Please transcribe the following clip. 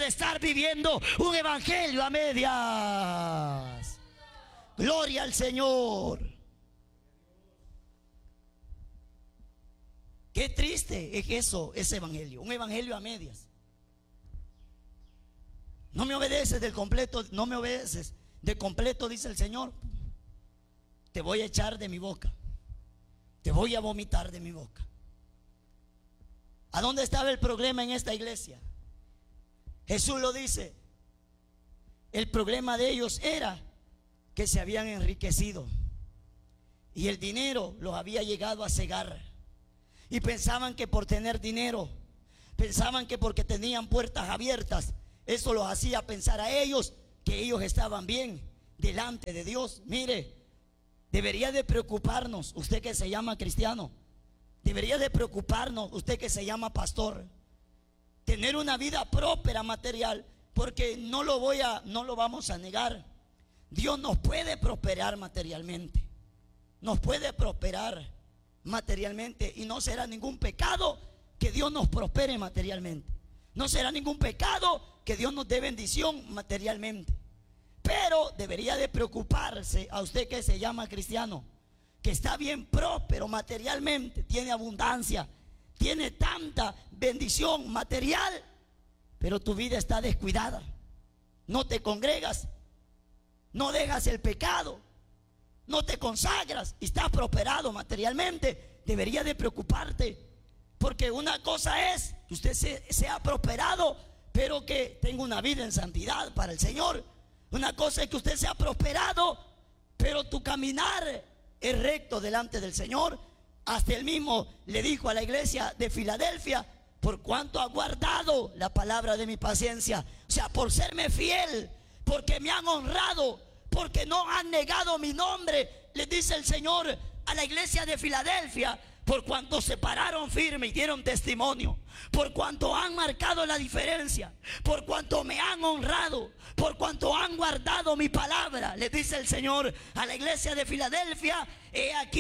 estar viviendo un evangelio a medias. Gloria al Señor. Qué triste es eso, ese evangelio, un evangelio a medias. No me obedeces del completo, no me obedeces de completo, dice el Señor. Te voy a echar de mi boca, te voy a vomitar de mi boca. ¿A dónde estaba el problema en esta iglesia? Jesús lo dice. El problema de ellos era que se habían enriquecido y el dinero los había llegado a cegar. Y pensaban que por tener dinero, pensaban que porque tenían puertas abiertas, eso los hacía pensar a ellos que ellos estaban bien delante de Dios. Mire, debería de preocuparnos, usted que se llama cristiano, debería de preocuparnos, usted que se llama pastor, tener una vida próspera material, porque no lo vamos a negar. Dios nos puede prosperar materialmente, nos puede prosperar materialmente, y no será ningún pecado que Dios nos prospere materialmente. No será ningún pecado que Dios nos dé bendición materialmente. Pero debería de preocuparse a usted que se llama cristiano, que está bien próspero materialmente, tiene abundancia, tiene tanta bendición material, pero tu vida está descuidada. No te congregas, no dejas el pecado, no te consagras y estás prosperado materialmente. Debería de preocuparte, porque una cosa es que usted sea prosperado, pero que tenga una vida en santidad para el Señor. Una cosa es que usted sea prosperado, pero tu caminar es recto delante del Señor. Hasta él mismo le dijo a la iglesia de Filadelfia: por cuanto ha guardado la palabra de mi paciencia. O sea, por serme fiel, porque me han honrado, porque no han negado mi nombre, le dice el Señor a la iglesia de Filadelfia. Por cuanto se pararon firme y dieron testimonio, por cuanto han marcado la diferencia, por cuanto me han honrado, por cuanto han guardado mi palabra, le dice el Señor a la iglesia de Filadelfia: he aquí